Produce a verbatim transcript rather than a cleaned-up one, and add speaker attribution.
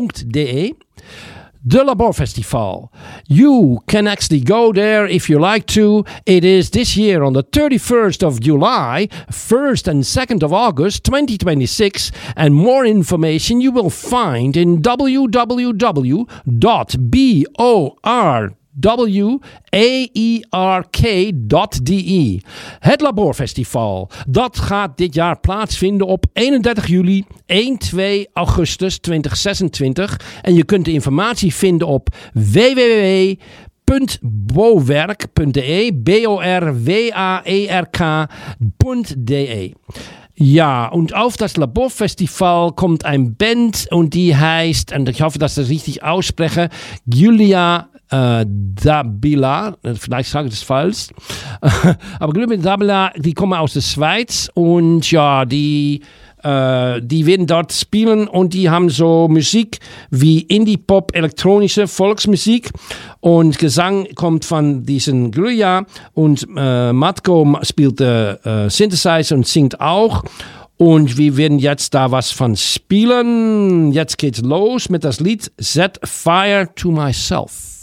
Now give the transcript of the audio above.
Speaker 1: Punkt de. The Laborfestival. You can actually go there if you like to. It is this year on the thirty-first of July, first and second of August twenty twenty-six, and more information you will find in w w w dot borwerk dot d e. Het Laborfestival, dat gaat dit jaar plaatsvinden op eenendertig juli, één tot twee augustus tweeduizend zesentwintig. En je kunt de informatie vinden op w w w punt bowerk punt d e, B O R W A E R K punt d e. Ja, und auf das Laborfestival kommt ein Band und die heißt, und ich hoffe, dass ich das richtig ausspreche, Julia äh, Dabila, vielleicht sage ich das falsch, aber Julia Dabila, die kommen aus der Schweiz und ja, die äh, die werden dort spielen und die haben so Musik wie Indie-Pop, elektronische Volksmusik und Gesang kommt von diesen Julia und äh, Matko spielt äh, Synthesizer und singt auch. Und wir werden jetzt da was von spielen. Jetzt geht's los mit das Lied Set Fire to Myself.